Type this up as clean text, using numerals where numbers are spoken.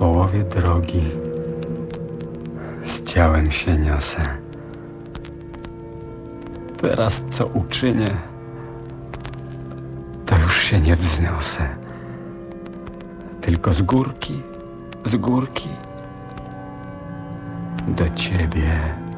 połowie drogi z ciałem się niosę. Teraz co uczynię, to już się nie wzniosę. Tylko z górki do ciebie